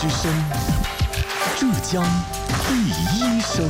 之声，浙江第一声。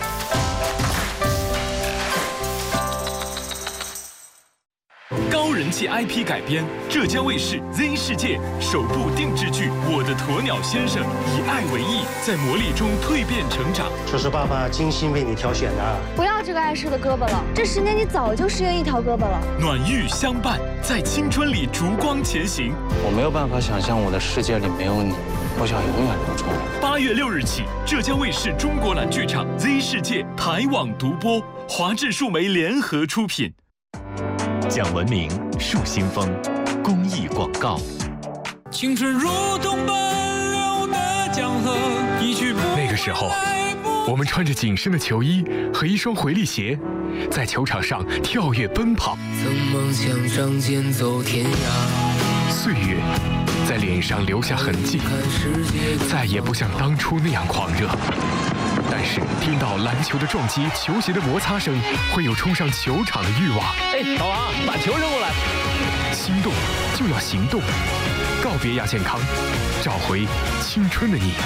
高人气 IP 改编，浙江卫视 Z 世界首部定制剧《我的鸵鸟先生》，以爱为翼，在磨砺中蜕变成长。 这是爸爸精心为你挑选的。 不要这个碍事的胳膊了，这10年你早就失约一条胳膊了。 暖玉相伴，在青春里烛光前行。 我没有办法想象我的世界里没有你，我想永远留住你。 8月6日起，浙江卫视中国蓝剧场 Z 世界台网独播，华智数媒联合出品。讲文明树新风公益广告。 青春如同奔流的江河，一去不复那个时候，我们穿着紧身的球衣和一双回力鞋，在球场上跳跃奔跑。 曾梦想仗剑走天涯， 岁月在脸上留下痕迹，再也不像当初那样狂热。但是听到篮球的撞击、球鞋的摩擦声，会有冲上球场的欲望。 老王，把球扔过来。 心动就要行动，告别亚健康，找回青春的你。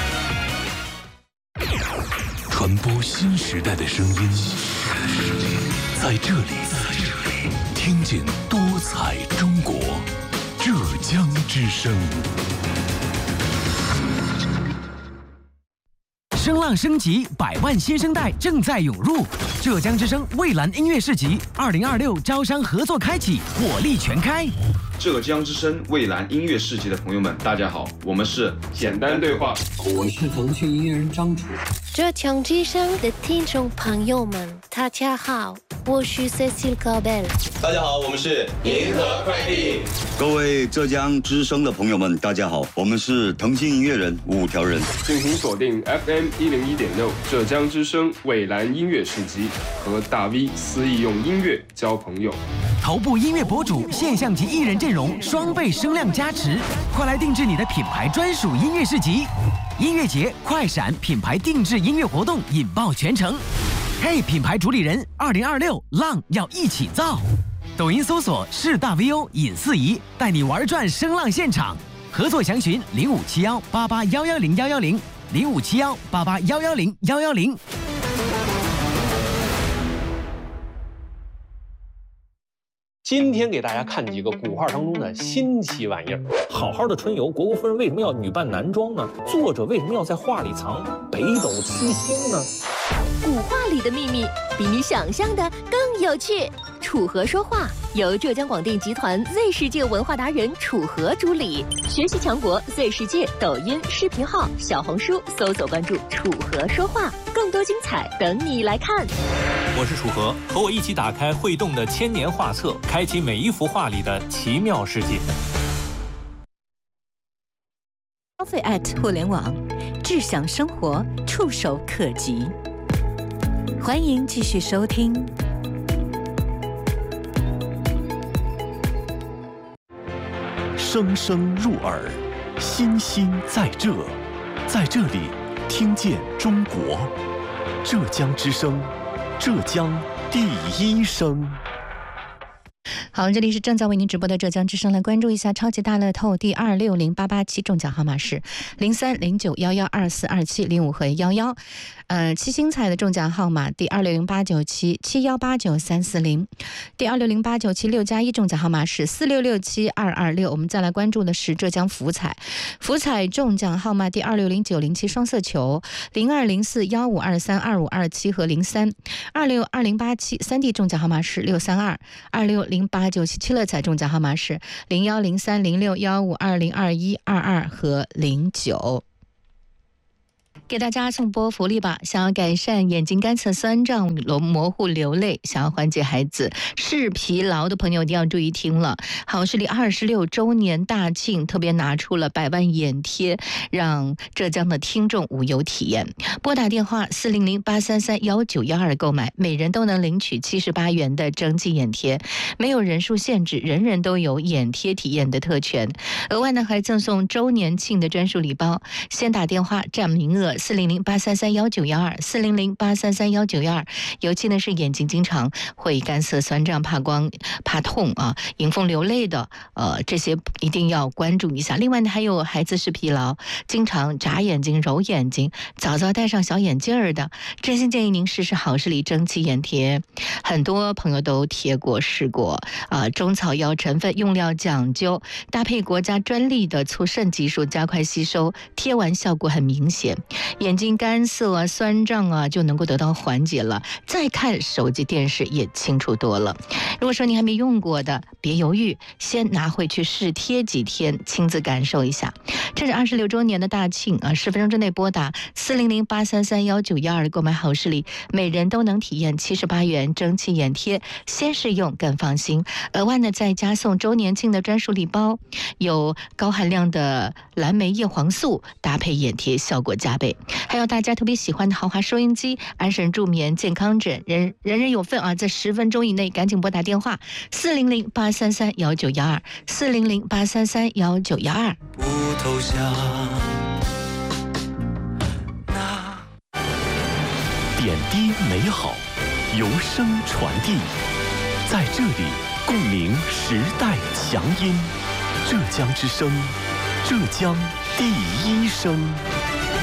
传播新时代的声音，在这里，听见多彩中国，浙江之声。 声浪升级，100万新生代正在涌入。浙江之声蔚蓝音乐市集2026招商合作开启，火力全开。 浙江之声蔚蓝音乐市集的朋友们，大家好，我们是简单对话， 我是腾讯音乐人张楚。 浙江之声的听众朋友们，大家好，我是 Cecil Gabel。 大家好，我们是银河快递。 各位浙江之声的朋友们，大家好，我们是腾讯音乐人5条人。 敬请锁定 FM 101.6浙江之声蔚蓝音乐市集，和大 V 肆意用音乐交朋友。 头部音乐博主、现象级艺人阵容双倍声量加持，快来定制你的品牌专属音乐市集。音乐节、快闪品牌定制音乐活动引爆全城。嘿，品牌主理人，2026浪要一起造。抖音搜索是大 VO 尹四仪，带你玩转声浪现场。合作详询057188110110 057188110110。 今天给大家看几个古画当中的新奇玩意儿。好好的春游，虢国夫人为什么要女扮男装呢？作者为什么要在画里藏北斗七星呢？ 古画里的秘密比你想象的更有趣。楚河说话由浙江广电集团 Z 世界文化达人楚河主理，学习强国 Z 世界抖音、视频号、小红书搜索关注楚河说话，更多精彩等你来看。 我是楚河，和我一起打开会动的1000年画册，开启每一幅画里的奇妙世界。 消费互联网，智享生活，触手可及。欢迎继续收听。 声声入耳，心心在这，在这里听见中国。浙江之声，浙江第一声。 好，这里是正在为您直播的浙江之声，来关注一下超级大乐透第260887中奖号码是030911242705和11。七星彩的中奖号码第26089771893340，第26089761中奖号码是4667226。我们再来关注的是浙江福彩，福彩中奖号码第260907双色球020415232527和03， 262087 3D 中奖号码是632， 260897乐彩中奖号码是01030615202122和09。给大家送波福利吧！想要改善眼睛干涩、酸胀、模糊、流泪，想要缓解孩子视疲劳的朋友一定要注意听了。好视力26周年大庆特别拿出了100万眼贴，让浙江的听众无忧体验。拨打电话400833192购买，每人都能领取78元的蒸汽眼贴，没有人数限制，人人都有眼贴体验的特权。额外呢还赠送周年庆的专属礼包，先打电话占名额 400-833-1912，400-833-1912。尤其呢是眼睛经常会干涩、酸胀、怕光、怕痛啊，迎风流泪的，这些一定要关注一下。另外呢，还有孩子视疲劳，经常眨眼睛、揉眼睛，早早戴上小眼镜儿的，真心建议您试试好视力蒸汽眼贴。很多朋友都贴过试过中草药成分，用料讲究，搭配国家专利的促渗技术，加快吸收，贴完效果很明显，眼睛干涩酸胀就能够得到缓解了。再看手机电视也清楚多了。如果说你还没用过的，别犹豫，先拿回去试贴几天，亲自感受一下。这是26周年的大庆10分钟之内拨打400-833-1912购买好视力，每人都能体验78元蒸汽眼贴，先试用更放心。额外呢再加送周年庆的专属礼包，有高含量的蓝莓叶黄素，搭配眼贴效果加倍。还有大家特别喜欢的豪华收音机、安神助眠、健康枕，人人有份在10分钟以内赶紧拨打电话400-833-1912，400-833-1912。 不投降。 点滴美好，由声传递，在这里共鸣时代强音。浙江之声，浙江第一声。